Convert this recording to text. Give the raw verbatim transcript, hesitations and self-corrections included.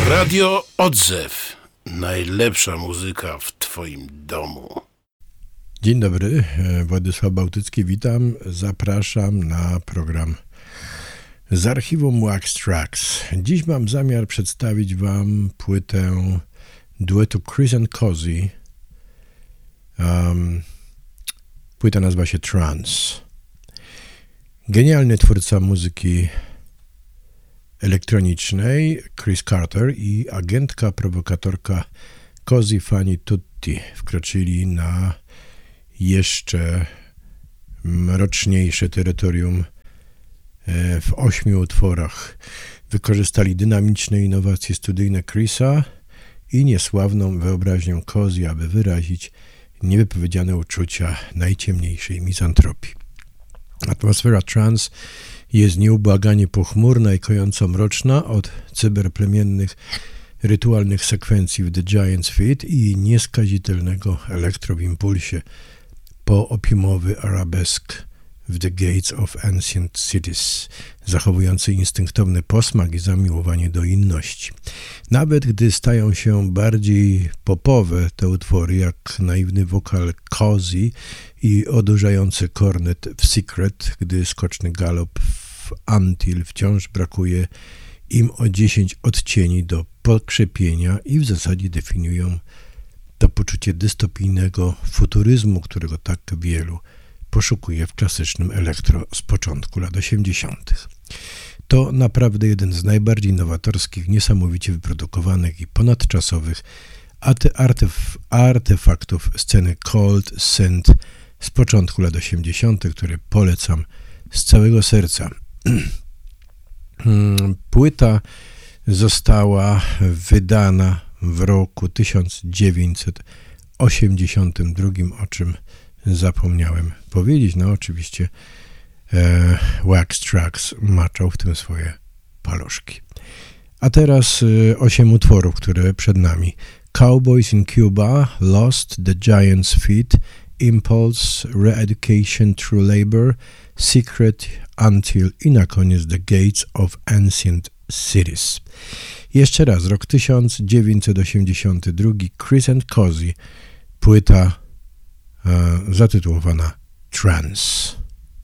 Radio Odzew. Najlepsza muzyka w twoim domu. Dzień dobry, Władysław Bałtycki, witam. Zapraszam na program z archiwum Wax Trax. Dziś mam zamiar przedstawić wam płytę duetu Chris and Cozy. Um, płyta nazywa się Trance. Genialny twórca muzyki elektronicznej Chris Carter i agentka, prowokatorka Cozy Fanny Tutti wkroczyli na jeszcze mroczniejsze terytorium w ośmiu utworach. Wykorzystali dynamiczne innowacje studyjne Chrisa i niesławną wyobraźnię Cozy, aby wyrazić niewypowiedziane uczucia najciemniejszej mizantropii. Atmosfera trance jest nieubłaganie pochmurna i kojąco mroczna, od cyberplemiennych rytualnych sekwencji w The Giant's Feet i nieskazitelnego elektro w impulsie po opiumowy arabesk w The Gates of Ancient Cities, zachowujący instynktowny posmak i zamiłowanie do inności. Nawet gdy stają się bardziej popowe te utwory, jak naiwny wokal Cozy i odurzający kornet w Secret, gdy skoczny galop w Until wciąż brakuje im o dziesięć odcieni do pokrzepienia i w zasadzie definiują to poczucie dystopijnego futuryzmu, którego tak wielu poszukuje w klasycznym elektro z początku lat osiemdziesiątych. To naprawdę jeden z najbardziej nowatorskich, niesamowicie wyprodukowanych i ponadczasowych artef- artefaktów sceny Cold Synth z początku lat osiemdziesiątych, który polecam z całego serca. Płyta została wydana w roku tysiąc dziewięćset osiemdziesiątym drugim, o czym zapomniałem powiedzieć. No oczywiście e, Wax Trax maczał w tym swoje paluszki. A teraz e, osiem utworów, które przed nami. Cowboys in Cuba, Lost, The Giant's Feet, Impulse, Re-Education Through Labor, Secret, Until i na koniec The Gates of Ancient Cities. Jeszcze raz, rok tysiąc dziewięćset osiemdziesiąty drugi, Chris and Cozy, płyta e, zatytułowana Trance.